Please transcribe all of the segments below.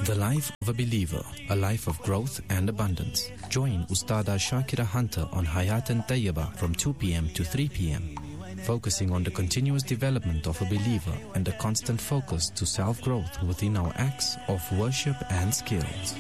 The Life of a Believer, a life of growth and abundance. Join Ustada Shakira Hunter on Hayatan Tayyaba from 2 p.m. to 3 p.m., focusing on the continuous development of a believer and a constant focus to self-growth within our acts of worship and skills.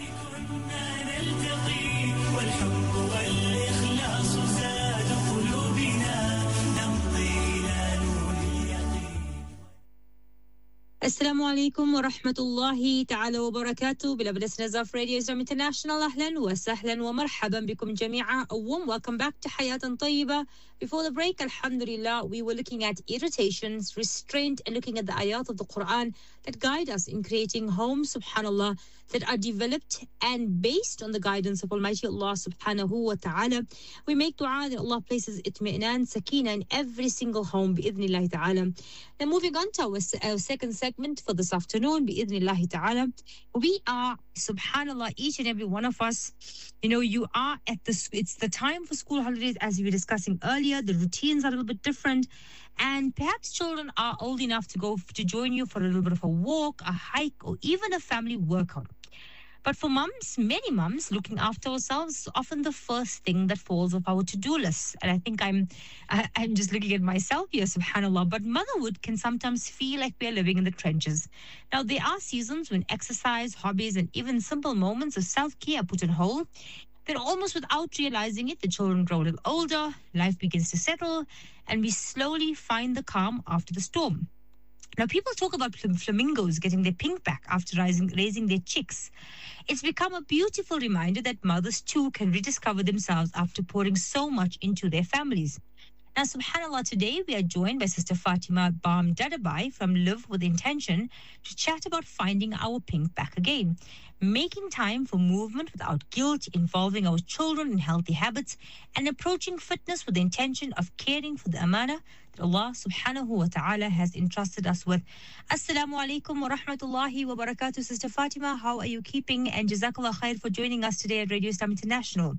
Assalamu alaikum wa rahmatullahi ta'ala wa barakatuh. Beloved listeners of Radio Islam International, ahlan wa sahlan wa marhaban bikum jami'a. A warm welcome back to Hayatan Tayyiba. Before the break, alhamdulillah, we were looking at irritations, restraint, and looking at the ayat of the Quran that guide us in creating homes, subhanallah, that are developed and based on the guidance of Almighty Allah subhanahu wa ta'ala. We make dua that Allah places itmi'nan, sakina in every single home, bi'idhnillahi ta'ala. Now moving on to our second segment for this afternoon, bi'idhnillahi ta'ala. We are, subhanallah, each and every one of us, you are at it's the time for school holidays, as we were discussing earlier. The routines are a little bit different. And perhaps children are old enough to join you for a little bit of a walk, a hike, or even a family workout. But for mums, many mums, looking after ourselves is often the first thing that falls off our to-do list. And I think I'm just looking at myself here, subhanAllah. But motherhood can sometimes feel like we're living in the trenches. Now, there are seasons when exercise, hobbies, and even simple moments of self-care are put on hold. Then almost without realizing it, the children grow a little older, life begins to settle, and we slowly find the calm after the storm. Now, people talk about flamingos getting their pink back after raising their chicks. It's become a beautiful reminder that mothers too can rediscover themselves after pouring so much into their families. Now, subhanAllah, today we are joined by Sister Fatima Bam Dadabai from Live With Intention to chat about finding our pink back again, making time for movement without guilt, involving our children in healthy habits, and approaching fitness with the intention of caring for the amana that Allah subhanahu wa ta'ala has entrusted us with. Assalamu alaikum wa rahmatullahi wa barakatuh. Sister Fatima, how are you keeping? And Jazakallah khair for joining us today at Radio Islam International.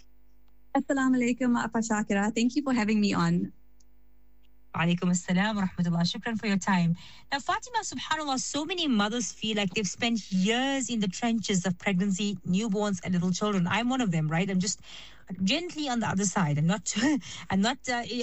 Assalamu alaikum, Apa Shakira. Thank you for having me on. Alaikum assalam wa rahmatullah. Shukran for your time. Now, Fatima, subhanAllah, so many mothers feel like they've spent years in the trenches of pregnancy, newborns, and little children. I'm one of them, right? I'm just gently on the other side. I'm not I'm not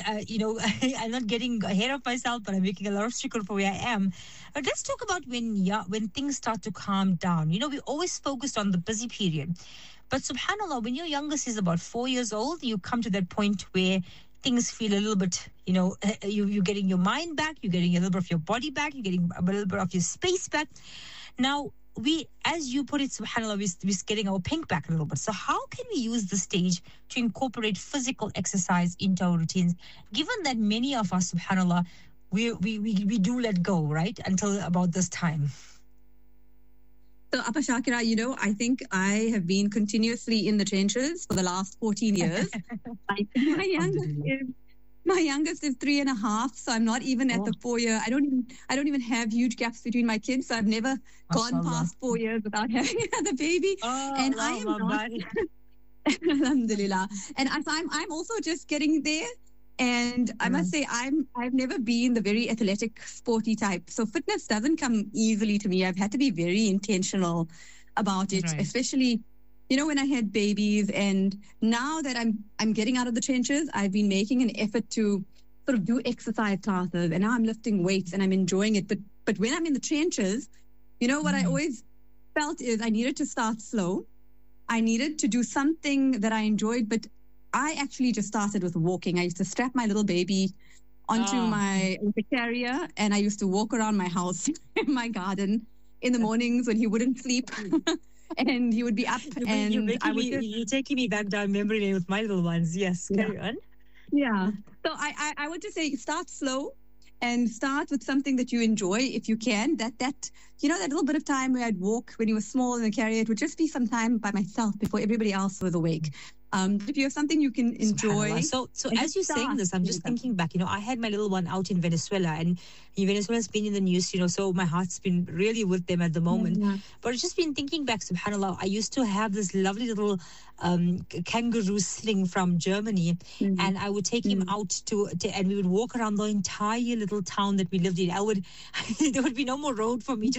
getting ahead of myself, but I'm making a lot of shukr for where I am. But let's talk about when things start to calm down. We always focused on the busy period. But subhanAllah, when your youngest is about 4 years old, you come to that point where things feel a little bit, you're getting your mind back, you're getting a little bit of your body back, you're getting a little bit of your space back. Now, as you put it, subhanAllah, we're getting our pink back a little bit. So how can we use the stage to incorporate physical exercise into our routines, given that many of us, subhanAllah, we do let go, right, until about this time? So, Apa Shakira, I think I have been continuously in the trenches for the last 14 years. My youngest is 3.5, so I'm not even at the 4 year. I don't even have huge gaps between my kids, so I've never gone past 4 years without having another baby. And I am not. Alhamdulillah. And I'm also just getting there. And I must say, I've never been the very athletic, sporty type. So fitness doesn't come easily to me. I've had to be very intentional about it, right. Especially, when I had babies. And now that I'm getting out of the trenches, I've been making an effort to sort of do exercise classes. And now I'm lifting weights and I'm enjoying it. But when I'm in the trenches, what I always felt is I needed to start slow. I needed to do something that I enjoyed, but I actually just started with walking. I used to strap my little baby onto my carrier, and I used to walk around my house, in my garden, in the mornings when he wouldn't sleep, and he would be up. You're taking me back down memory lane with my little ones. Yes, carry on. Yeah. So I would just say start slow and start with something that you enjoy if you can. That little bit of time where I'd walk when he was small in the carrier, it would just be some time by myself before everybody else was awake. If you have something you can enjoy. So as you're saying this, I'm just thinking back, I had my little one out in Venezuela, and Venezuela's been in the news, so my heart's been really with them at the moment. Yeah. But I've just been thinking back, subhanAllah, I used to have this lovely little kangaroo sling from Germany, and I would take him out and we would walk around the entire little town that we lived in. There would be no more road for me to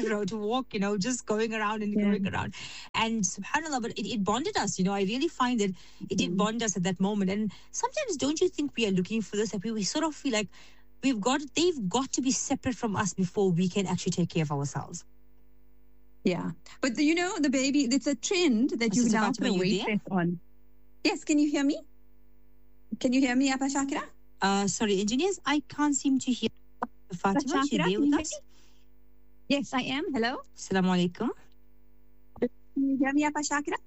to walk, just going around and going around. And subhanAllah, but it bonded us, I really find that it did bond us at that moment. And sometimes don't you think we are looking for this, that we sort of feel like they've got to be separate from us before we can actually take care of ourselves. Yeah. But the baby, it's a trend that you now put a weight test on. Yes, can you hear me? Can you hear me, Appa Shakira? Sorry, engineers, I can't seem to hear Fatima. Is she there with us? Yes, I am. Hello. Assalamu alaikum. Can you hear me, Appa Shakira?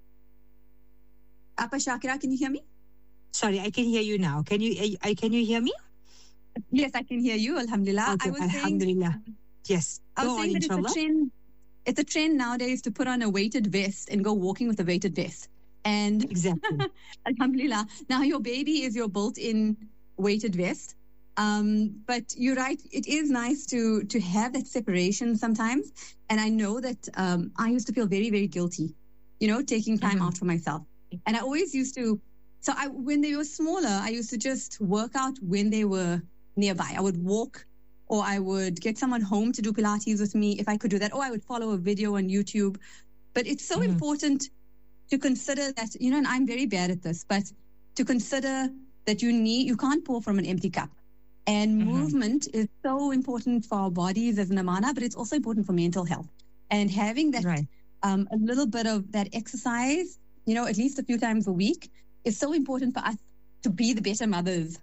Appa Shakira, can you hear me? Sorry, I can hear you now. Can you hear me? Yes, I can hear you. Alhamdulillah. Okay, alhamdulillah. Yes. I was saying that it's a trend nowadays to put on a weighted vest and go walking with a weighted vest. And exactly. Alhamdulillah. Now your baby is your built-in weighted vest. But you're right. It is nice to have that separation sometimes. And I know that I used to feel very, very guilty, taking time out for myself. And I always used to. So when they were smaller, I used to just work out when they were nearby. I would walk, or I would get someone home to do Pilates with me if I could do that, or I would follow a video on YouTube. But it's so important to consider that, and I'm very bad at this, but to consider that you can't pour from an empty cup. And movement is so important for our bodies as an amana, but it's also important for mental health. And having that, a little bit of that exercise, at least a few times a week, is so important for us to be the better mothers,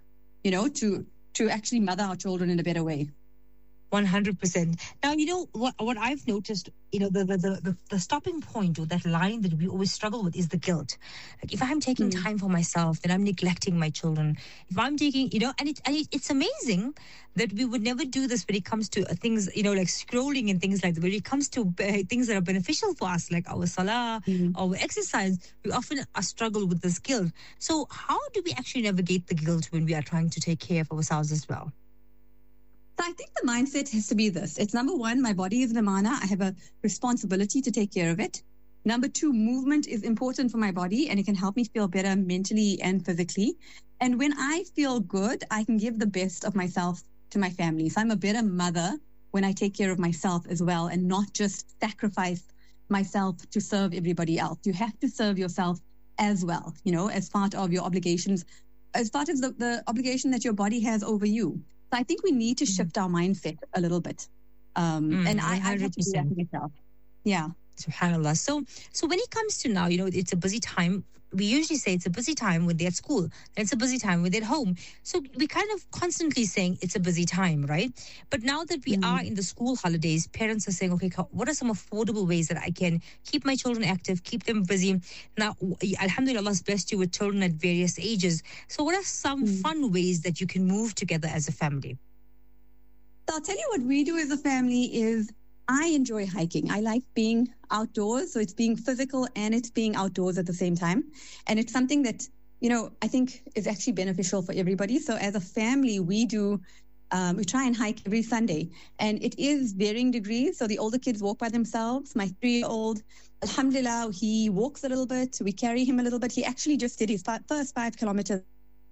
to actually mother our children in a better way. 100%. Now, what I've noticed, the stopping point, or that line that we always struggle with, is the guilt. Like, if I'm taking time for myself, then I'm neglecting my children. If I'm taking, and it's amazing that we would never do this when it comes to things, like scrolling and things like that. When it comes to things that are beneficial for us, like our salah, our exercise, we often struggle with this guilt. So how do we actually navigate the guilt when we are trying to take care of ourselves as well? So I think the mindset has to be this. It's number one, my body is an amana. I have a responsibility to take care of it. Number two, movement is important for my body, and it can help me feel better mentally and physically. And when I feel good, I can give the best of myself to my family. So I'm a better mother when I take care of myself as well, and not just sacrifice myself to serve everybody else. You have to serve yourself as well, as part of your obligations, as part of the obligation that your body has over you. So I think we need to shift our mindset a little bit. And I had to do that myself. Yeah. SubhanAllah. So when it comes to now, it's a busy time. We usually say it's a busy time when they're at school, and it's a busy time when they're at home. So we kind of constantly saying it's a busy time, right? But now that we are in the school holidays, parents are saying, okay, what are some affordable ways that I can keep my children active, keep them busy? Now, alhamdulillah, Allah's blessed you with children at various ages. So what are some fun ways that you can move together as a family? So I'll tell you what we do as a family is I enjoy hiking. I like being outdoors. So it's being physical and it's being outdoors at the same time. And it's something that, I think is actually beneficial for everybody. So as a family, we try and hike every Sunday. And it is varying degrees. So the older kids walk by themselves. My 3-year-old, alhamdulillah, he walks a little bit. We carry him a little bit. He actually just did his first 5 kilometers.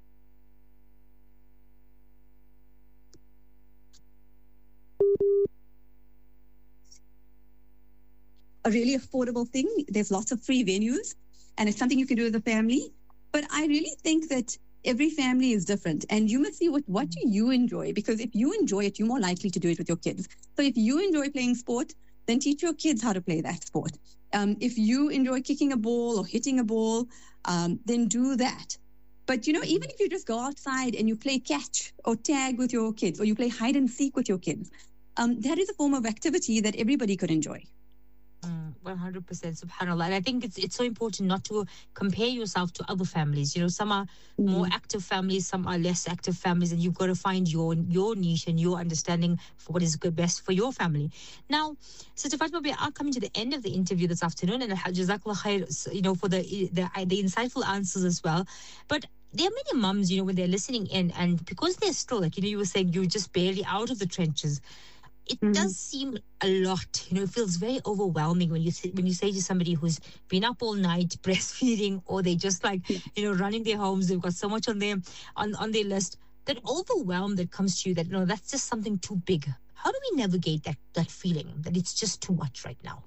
A really affordable thing. There's lots of free venues, and it's something you can do as a family. But I really think that every family is different, and you must see what do you enjoy, because if you enjoy it, you're more likely to do it with your kids. So if you enjoy playing sport, then teach your kids how to play that sport. If you enjoy kicking a ball or hitting a ball, then do that. But, even if you just go outside and you play catch or tag with your kids, or you play hide and seek with your kids, that is a form of activity that everybody could enjoy. 100%, subhanAllah. And I think it's so important not to compare yourself to other families. Some are more active families, some are less active families, and you've got to find your niche and your understanding for what is best for your family. Now, Sister Fatima, we are coming to the end of the interview this afternoon, and Jazakallah khair, for the insightful answers as well. But there are many mums, when they're listening in, and because they're still, like, you were saying, you're just barely out of the trenches. It does seem a lot, it feels very overwhelming when you say to somebody who's been up all night breastfeeding, or they just running their homes, they've got so much on their list, that overwhelm that comes to you, that, that's just something too big. How do we navigate that feeling that it's just too much right now?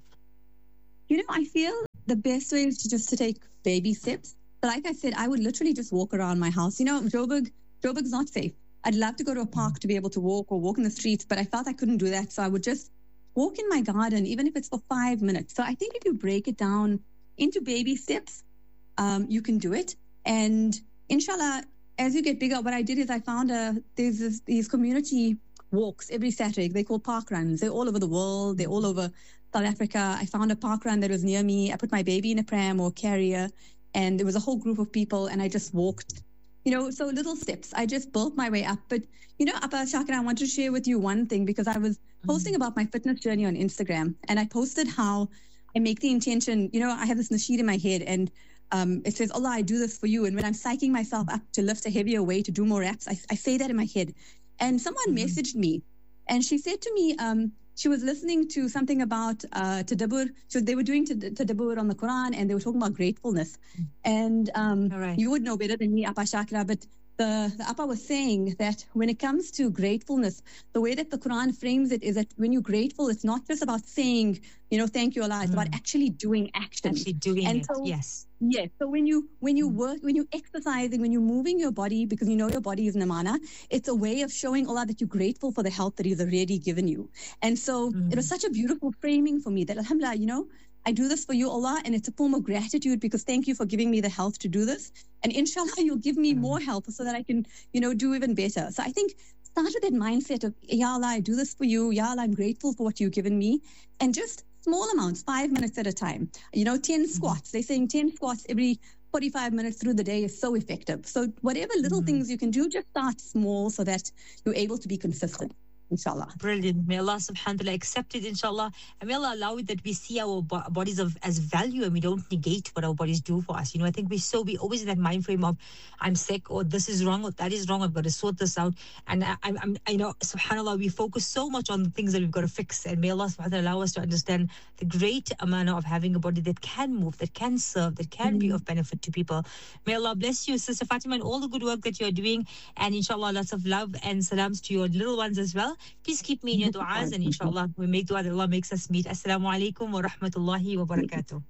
I feel the best way is to take baby steps. But like I said, I would literally just walk around my house. Joburg's not safe. I'd love to go to a park to be able to walk in the streets, but I felt I couldn't do that. So I would just walk in my garden, even if it's for 5 minutes. So I think if you break it down into baby steps, you can do it. And inshallah, as you get bigger, what I did is I found there's these community walks every Saturday. They're called park runs. They're all over the world. They're all over South Africa. I found a park run that was near me. I put my baby in a pram or carrier, and there was a whole group of people, and I just walked. So little steps. I just built my way up. But, Appa Shakira, I want to share with you one thing, because I was posting about my fitness journey on Instagram, and I posted how I make the intention. I have this nasheed in my head, and it says, Allah, I do this for you. And when I'm psyching myself up to lift a heavier weight, to do more reps, I say that in my head. And someone messaged me, and she said to me, she was listening to something about tadabbur. So they were doing tadabbur on the Quran, and they were talking about gratefulness. And you would know better than me, Appa Shakira, but the Appa was saying that when it comes to gratefulness, the way that the Quran frames it is that when you're grateful, it's not just about saying, thank you, Allah. It's about actually doing action. Actually doing it, yes. Yes. So when you work, when you're exercising, when you're moving your body, because your body is namana, it's a way of showing Allah that you're grateful for the health that He's already given you. And so it was such a beautiful framing for me that, alhamdulillah, I do this for you, Allah, and it's a form of gratitude, because thank you for giving me the health to do this. And inshallah, you'll give me more health so that I can, do even better. So I think start with that mindset of, Ya Allah, I do this for you. Ya Allah, I'm grateful for what you've given me. And just small amounts, 5 minutes at a time. 10 squats. They're saying 10 squats every 45 minutes through the day is so effective. So whatever little things you can do, just start small so that you're able to be consistent. Inshallah. Brilliant. May Allah subhanahu wa ta'ala accept it, inshallah. And may Allah allow it that we see our bodies as value, and we don't negate what our bodies do for us. I think we always in that mind frame of, I'm sick, or this is wrong, or that is wrong, I've got to sort this out. And I know, subhanAllah, we focus so much on the things that we've got to fix. And may Allah subhanahu wa ta'ala allow us to understand the great amount of having a body that can move, that can serve, that can be of benefit to people. May Allah bless you, Sister Fatima, and all the good work that you're doing. And inshallah, lots of love and salams to your little ones as well. Please keep me in your du'as, and inshallah we make dua that Allah makes us meet. Assalamu alaikum wa rahmatullahi wa barakatuh.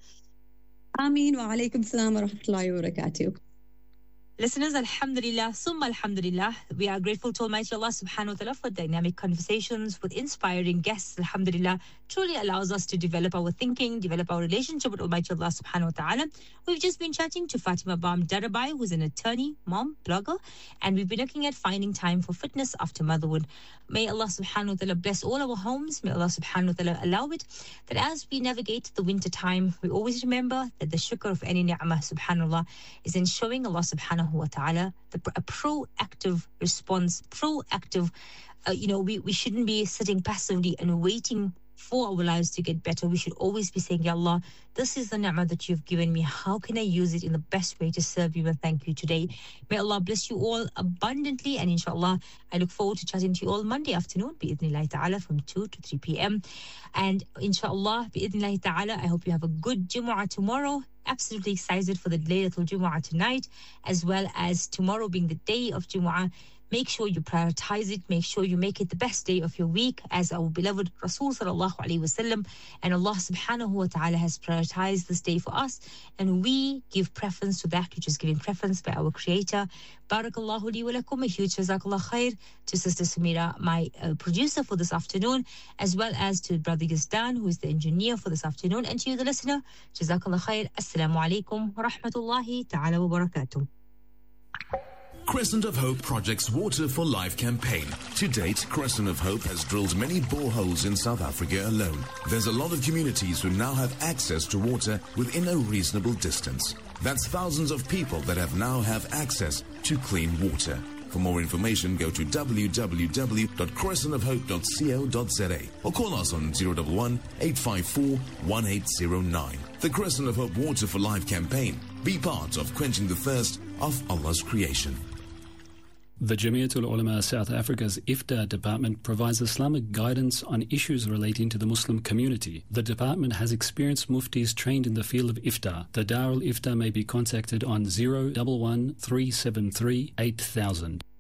Ameen wa alaikum salam wa rahmatullahi wa barakatuh. Listeners, alhamdulillah, summa alhamdulillah, we are grateful to Almighty Allah subhanahu wa ta'ala for dynamic conversations with inspiring guests. Alhamdulillah, truly allows us to develop our thinking, develop our relationship with Almighty Allah subhanahu wa ta'ala. We've just been chatting to Fatima Bam Darabai, who's an attorney, mom, blogger, and we've been looking at finding time for fitness after motherhood. May Allah subhanahu wa ta'ala bless all our homes. May Allah subhanahu wa ta'ala allow it that as we navigate the winter time, we always remember that the shukr of any ni'mah, subhanallah, is in showing Allah subhanahu wa ta'ala a proactive response, we shouldn't be sitting passively and waiting for our lives to get better. We should always be saying, Ya Allah, this is the ni'mah that you've given me. How can I use it in the best way to serve you and thank you today? May Allah bless you all abundantly, and inshallah, I look forward to chatting to you all Monday afternoon, bi'idhnillahi ta'ala, from 2 to 3 p.m. And inshallah, bi'idhnillahi ta'ala, I hope you have a good Jumu'ah tomorrow. Absolutely excited for the Laylatul Jumu'ah tonight, as well as tomorrow being the day of Jumu'ah. Make sure you prioritize it. Make sure you make it the best day of your week, as our beloved Rasul sallallahu alaihi wasallam and Allah subhanahu wa ta'ala has prioritized this day for us, and we give preference to that which is given preference by our Creator. Barakallahu li wa lakum. A huge jazakallah khair to Sister Samira, my producer for this afternoon, as well as to Brother Yazdan, who is the engineer for this afternoon, and to you, the listener. Jazakallah khair. Assalamu alaikum wa rahmatullahi ta'ala wa barakatuh. Crescent of Hope Project's Water for Life campaign. To date, Crescent of Hope has drilled many boreholes in South Africa alone. There's a lot of communities who now have access to water within a reasonable distance. That's thousands of people that now have access to clean water. For more information, go to www.crescentofhope.co.za or call us on 011 854 1809. The Crescent of Hope Water for Life campaign. Be part of quenching the thirst of Allah's creation. The Jamiatul Ulama South Africa's Iftar department provides Islamic guidance on issues relating to the Muslim community. The department has experienced muftis trained in the field of Iftar. The Darul Iftar may be contacted on 011 373 8000.